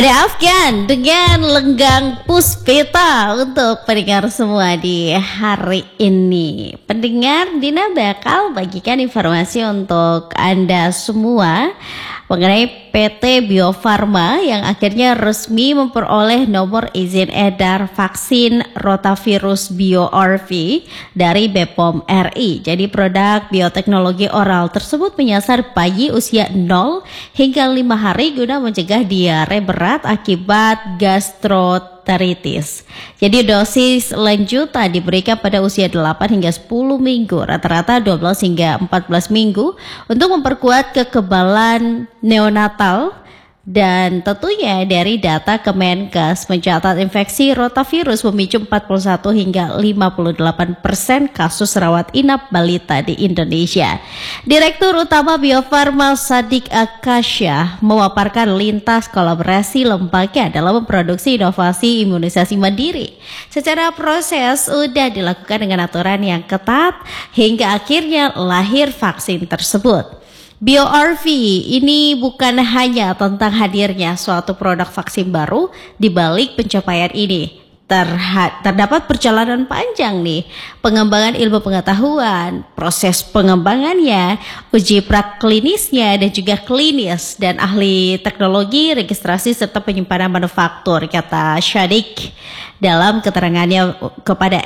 Ada Afgan dengan Lenggang Puspita untuk pendengar semua di hari ini. Pendengar, Dina bakal bagikan informasi untuk Anda semua mengenai PT Bio Farma yang akhirnya resmi memperoleh nomor izin edar vaksin rotavirus BioRV dari BPOM RI. Jadi produk bioteknologi oral tersebut menyasar bayi usia 0 hingga 5 hari guna mencegah diare berat akibat gastroenteritis. Jadi dosis lanjutan diberikan pada usia 8 hingga 10 minggu, rata-rata 12 hingga 14 minggu untuk memperkuat kekebalan neonatal. Dan tentunya dari data Kemenkes mencatat infeksi rotavirus memicu 41 hingga 58% kasus rawat inap balita di Indonesia. Direktur Utama Bio Farma Sadik Akasya memaparkan lintas kolaborasi lembaga dalam memproduksi inovasi imunisasi mandiri. Secara proses sudah dilakukan dengan aturan yang ketat hingga akhirnya lahir vaksin tersebut. BioRV ini bukan hanya tentang hadirnya suatu produk vaksin baru. Di balik pencapaian ini terdapat perjalanan panjang nih, pengembangan ilmu pengetahuan, proses pengembangannya, uji praklinisnya dan juga klinis, dan ahli teknologi, registrasi serta penyimpanan manufaktur, kata Sadik dalam keterangannya kepada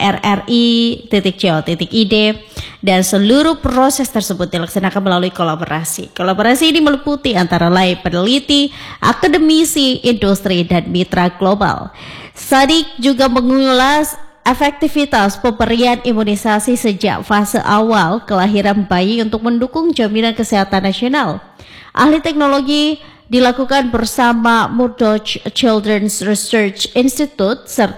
RRI.co.id. Dan seluruh proses tersebut dilaksanakan melalui kolaborasi. Kolaborasi ini meliputi antara lain peneliti, akademisi, industri, dan mitra global. Sadik juga mengulas efektivitas pemberian imunisasi sejak fase awal kelahiran bayi untuk mendukung jaminan kesehatan nasional. Ahli teknologi dilakukan bersama Murdoch Children's Research Institute serta